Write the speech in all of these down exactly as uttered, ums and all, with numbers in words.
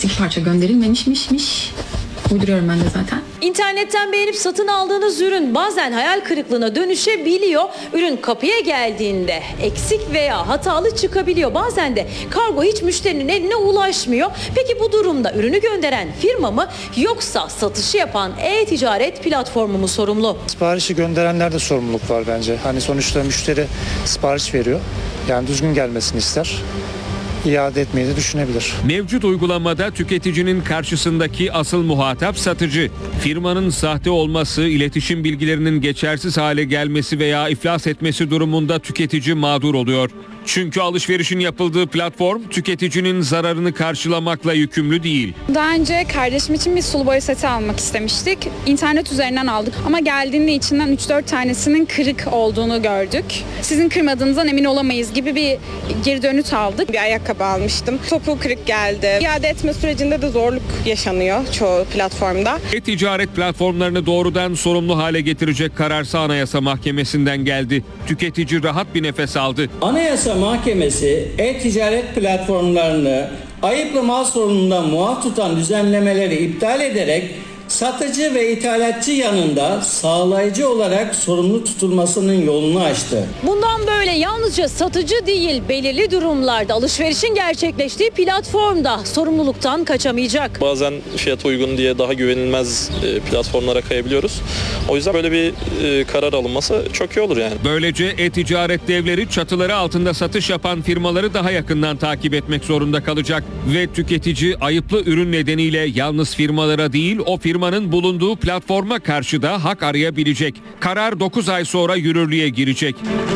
eksik parça gönderilmemişmişmiş. Uyduruyorum ben de zaten. İnternetten beğenip satın aldığınız ürün bazen hayal kırıklığına dönüşebiliyor. Ürün kapıya geldiğinde eksik veya hatalı çıkabiliyor. Bazen de kargo hiç müşterinin eline ulaşmıyor. Peki bu durumda ürünü gönderen firma mı yoksa satışı yapan e-ticaret platformu mu sorumlu? Siparişi gönderenlerde sorumluluk var bence. Hani sonuçta müşteri sipariş veriyor. Yani düzgün gelmesini ister. İade etmeyi de düşünebilir. Mevcut uygulamada tüketicinin karşısındaki asıl muhatap satıcı. Firmanın sahte olması, iletişim bilgilerinin geçersiz hale gelmesi veya iflas etmesi durumunda tüketici mağdur oluyor. Çünkü alışverişin yapıldığı platform tüketicinin zararını karşılamakla yükümlü değil. Daha önce kardeşim için bir sulu boya seti almak istemiştik. İnternet üzerinden aldık ama geldiğinde içinden üç dört tanesinin kırık olduğunu gördük. Sizin kırmadığınızdan emin olamayız gibi bir geri dönüt aldık. Bir ayakkabı almıştım. Topuğu kırık geldi. İade etme sürecinde de zorluk yaşanıyor çoğu platformda. E-ticaret platformlarını doğrudan sorumlu hale getirecek kararsa Anayasa Mahkemesi'nden geldi. Tüketici rahat bir nefes aldı. Anayasa Mahkemesi e-ticaret platformlarını ayıplı mal sorunundan muaf tutan düzenlemeleri iptal ederek satıcı ve ithalatçı yanında sağlayıcı olarak sorumlu tutulmasının yolunu açtı. Bundan böyle yalnızca satıcı değil, belirli durumlarda alışverişin gerçekleştiği platformda sorumluluktan kaçamayacak. Bazen fiyat uygun diye daha güvenilmez platformlara kayabiliyoruz. O yüzden böyle bir karar alınması çok iyi olur yani. Böylece e-ticaret devleri çatıları altında satış yapan firmaları daha yakından takip etmek zorunda kalacak ve tüketici ayıplı ürün nedeniyle yalnız firmalara değil o firma firmanın bulunduğu platforma karşı da hak arayabilecek. Karar dokuz ay sonra yürürlüğe girecek.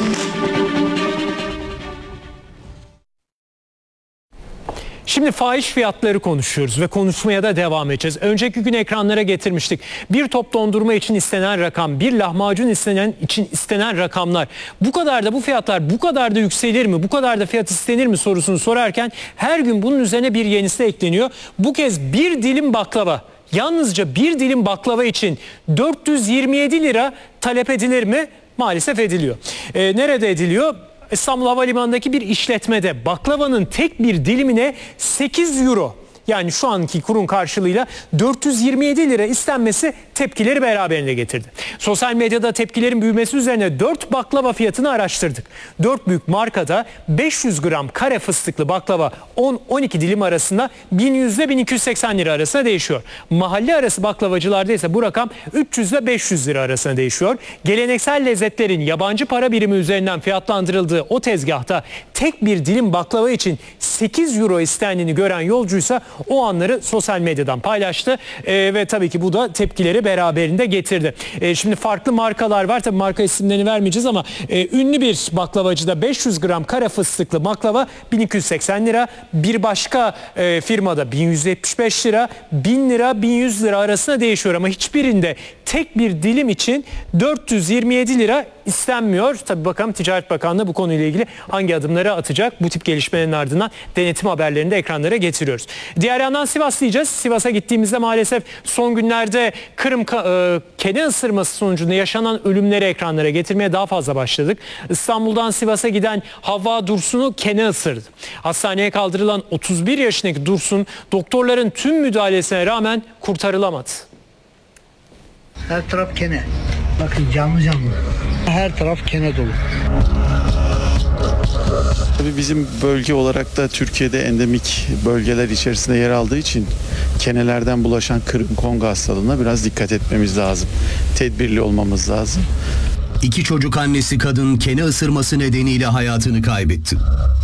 Şimdi fahiş fiyatları konuşuyoruz ve konuşmaya da devam edeceğiz. Önceki gün ekranlara getirmiştik. Bir top dondurma için istenen rakam, bir lahmacun istenen için istenen rakamlar. Bu kadar da bu fiyatlar bu kadar da yükselir mi? Bu kadar da fiyat istenir mi sorusunu sorarken her gün bunun üzerine bir yenisi ekleniyor. Bu kez bir dilim baklava. Yalnızca bir dilim baklava için dört yüz yirmi yedi lira talep edilir mi? Maalesef ediliyor. Ee, nerede ediliyor? İstanbul Havalimanı'ndaki bir işletmede baklavanın tek bir dilimine sekiz euro. Yani şu anki kurun karşılığıyla dört yüz yirmi yedi lira istenmesi tepkileri beraberinde getirdi. Sosyal medyada tepkilerin büyümesi üzerine dört baklava fiyatını araştırdık. dört büyük markada beş yüz gram kare fıstıklı baklava on on iki dilim arasında bin yüz ile bin iki yüz seksen lira arasında değişiyor. Mahalle arası baklavacılarda ise bu rakam üç yüz ile beş yüz lira arasında değişiyor. Geleneksel lezzetlerin yabancı para birimi üzerinden fiyatlandırıldığı o tezgahta tek bir dilim baklava için sekiz euro istendiğini gören yolcuysa o anları sosyal medyadan paylaştı ee, ve tabii ki bu da tepkileri beraberinde getirdi. Ee, şimdi farklı markalar var, tabii marka isimlerini vermeyeceğiz ama e, ünlü bir baklavacıda beş yüz gram kare fıstıklı baklava bin iki yüz seksen lira, bir başka e, firmada bin yüz yetmiş beş lira, bin lira, bin yüz lira arasında değişiyor ama hiçbirinde tek bir dilim için dört yüz yirmi yedi lira istenmiyor. Tabii bakalım Ticaret Bakanlığı bu konuyla ilgili hangi adımları atacak? Bu tip gelişmelerin ardından denetim haberlerini de ekranlara getiriyoruz. Diğer yandan Sivas diyeceğiz. Sivas'a gittiğimizde maalesef son günlerde Kırım e, kene ısırması sonucunda yaşanan ölümleri ekranlara getirmeye daha fazla başladık. İstanbul'dan Sivas'a giden Havva Dursun'u kene ısırdı. Hastaneye kaldırılan otuz bir yaşındaki Dursun doktorların tüm müdahalesine rağmen kurtarılamadı. Her taraf kene. Bakın canlı canlı. Her taraf kene dolu. Tabii bizim bölge olarak da Türkiye'de endemik bölgeler içerisinde yer aldığı için kenelerden bulaşan Kırım Kongo hastalığına biraz dikkat etmemiz lazım. Tedbirli olmamız lazım. İki çocuk annesi kadın kene ısırması nedeniyle hayatını kaybetti.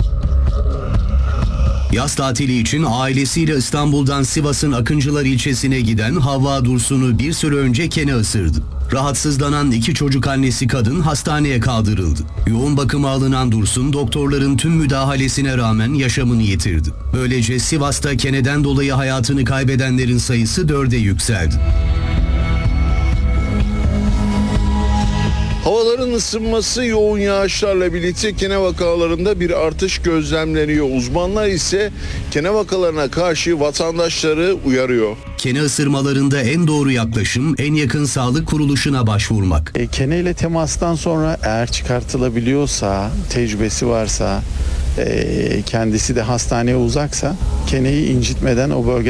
Yaz tatili için ailesiyle İstanbul'dan Sivas'ın Akıncılar ilçesine giden Havva Dursun'u bir süre önce kene ısırdı. Rahatsızlanan iki çocuk annesi kadın hastaneye kaldırıldı. Yoğun bakıma alınan Dursun doktorların tüm müdahalesine rağmen yaşamını yitirdi. Böylece Sivas'ta keneden dolayı hayatını kaybedenlerin sayısı dörde yükseldi. Havaların ısınması, yoğun yağışlarla birlikte kene vakalarında bir artış gözlemleniyor. Uzmanlar ise kene vakalarına karşı vatandaşları uyarıyor. Kene ısırmalarında en doğru yaklaşım en yakın sağlık kuruluşuna başvurmak. E, kene ile temastan sonra eğer çıkartılabiliyorsa, tecrübesi varsa, e, kendisi de hastaneye uzaksa keneyi incitmeden o bölgede